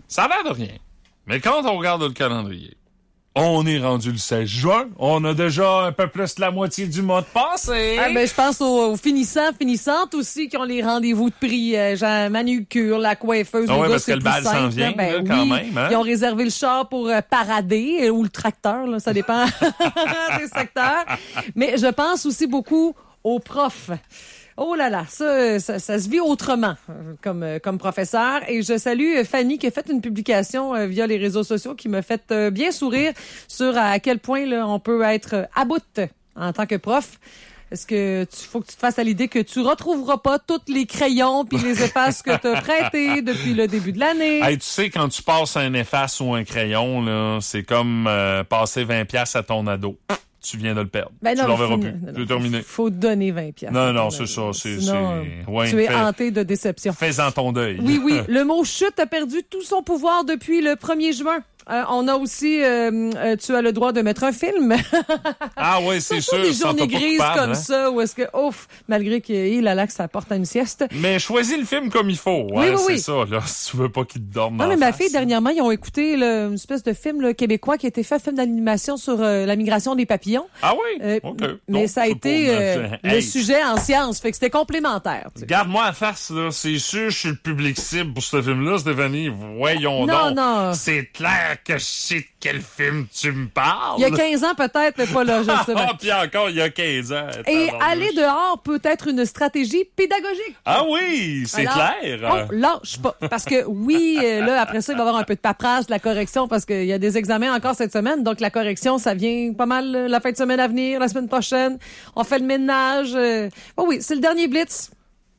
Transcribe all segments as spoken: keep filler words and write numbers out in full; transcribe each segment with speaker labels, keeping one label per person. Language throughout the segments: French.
Speaker 1: Ça a l'air de rien. Mais quand on regarde le calendrier, on est rendu le seize juin. On a déjà un peu plus de la moitié du mois de passé.
Speaker 2: Ah ben, je pense aux, aux finissants, finissantes aussi, qui ont les rendez-vous de prix. Euh, genre manucure, la coiffeuse.
Speaker 1: Ah
Speaker 2: le
Speaker 1: ouais,
Speaker 2: gars,
Speaker 1: parce
Speaker 2: c'est
Speaker 1: que le
Speaker 2: plus
Speaker 1: bal s'en
Speaker 2: simple,
Speaker 1: vient,
Speaker 2: ben,
Speaker 1: là,
Speaker 2: oui,
Speaker 1: quand même. Hein?
Speaker 2: Ils ont réservé le char pour euh, parader, euh, ou le tracteur, là, ça dépend des secteurs. Mais je pense aussi beaucoup aux profs. Oh là là, ça, ça, ça se vit autrement comme, comme professeur. Et je salue Fanny qui a fait une publication euh, via les réseaux sociaux qui m'a fait euh, bien sourire sur à quel point là, on peut être à bout en tant que prof. Est-ce que tu faut que tu te fasses à l'idée que tu retrouveras pas tous les crayons puis les effaces que tu as prêtés depuis le début de l'année?
Speaker 1: Hey, tu sais, quand tu passes un efface ou un crayon, là, c'est comme euh, passer vingt piastres à ton ado. Tu viens de le perdre.
Speaker 2: Ben non,
Speaker 1: tu l'enverras
Speaker 2: faut,
Speaker 1: plus.
Speaker 2: non, non,
Speaker 1: C'est terminé.
Speaker 2: Faut donner vingt piastres.
Speaker 1: Non, non, c'est ça. C'est,
Speaker 2: Sinon,
Speaker 1: c'est... Ouais,
Speaker 2: tu es
Speaker 1: fais...
Speaker 2: hanté de déception.
Speaker 1: Fais-en ton deuil.
Speaker 2: Oui, oui. Le mot chute a perdu tout son pouvoir depuis le premier juin. Euh, on a aussi, euh, euh, tu as le droit de mettre un film.
Speaker 1: Ah oui, c'est sûr.
Speaker 2: Des journées grises
Speaker 1: coupable,
Speaker 2: comme
Speaker 1: hein?
Speaker 2: ça, où est-ce que, ouf, malgré qu'il a là que ça porte à une sieste.
Speaker 1: Mais choisis le film comme il faut. Ouais,
Speaker 2: oui, oui,
Speaker 1: c'est
Speaker 2: oui.
Speaker 1: ça, là. Si tu veux pas qu'il te dorme dans
Speaker 2: Non, mais
Speaker 1: la
Speaker 2: ma
Speaker 1: face.
Speaker 2: fille, dernièrement, ils ont écouté là, une espèce de film là, québécois qui a été fait, un film d'animation sur euh, la migration des papillons.
Speaker 1: Ah oui?
Speaker 2: Euh,
Speaker 1: OK.
Speaker 2: Mais
Speaker 1: Non,
Speaker 2: ça a
Speaker 1: c'est
Speaker 2: été
Speaker 1: pas-
Speaker 2: euh,
Speaker 1: Hey.
Speaker 2: le sujet en sciences, fait que c'était complémentaire. Tu sais.
Speaker 1: Garde-moi la face, là. C'est sûr, je suis le public cible pour ce film-là, Stéphanie. Voyons
Speaker 2: Non,
Speaker 1: donc.
Speaker 2: non.
Speaker 1: C'est clair que je sais de quel film tu me parles.
Speaker 2: Il y a quinze ans peut-être, mais pas là, je sais bien.
Speaker 1: Ah, puis encore, il y a quinze ans.
Speaker 2: Et
Speaker 1: tabarnouche.
Speaker 2: aller dehors peut être une stratégie pédagogique.
Speaker 1: Ah oui, c'est
Speaker 2: Alors,
Speaker 1: clair.
Speaker 2: Oh, lâche pas. Parce que oui, euh, là, après ça, il va y avoir un peu de paperasse, de la correction, parce qu'il y a des examens encore cette semaine. Donc, la correction, ça vient pas mal euh, la fin de semaine à venir, la semaine prochaine. On fait le ménage. euh. Oh oui, c'est le dernier blitz.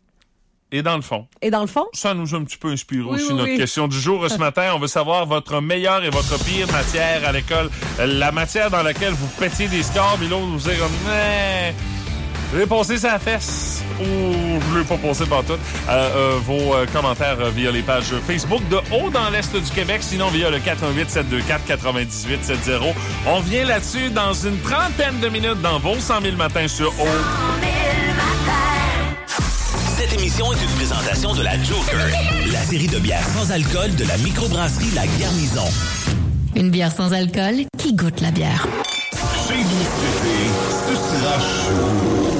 Speaker 1: Et dans le fond,
Speaker 2: Et dans le fond,
Speaker 1: ça nous a un petit peu inspiré
Speaker 2: Oui,
Speaker 1: aussi
Speaker 2: oui,
Speaker 1: notre
Speaker 2: oui.
Speaker 1: question du jour. Ce matin, on veut savoir votre meilleure et votre pire matière à l'école. La matière dans laquelle vous pétiez des scores, mais l'autre vous dit comme, mais je vais passer sa fesse ou je l'ai pas passé par tout. Euh, euh, vos euh, commentaires euh, via les pages Facebook de Haut dans l'Est du Québec, sinon via le quatre un huit, sept deux quatre, neuf huit sept zéro. On vient là-dessus dans une trentaine de minutes dans vos cent mille matins sur Haut.
Speaker 3: Cette émission est une présentation de la Joker, la série de bières sans alcool de la microbrasserie La Garnison.
Speaker 4: Une bière sans alcool qui goûte la bière.
Speaker 3: Chez nous cet été, ce sera chaud.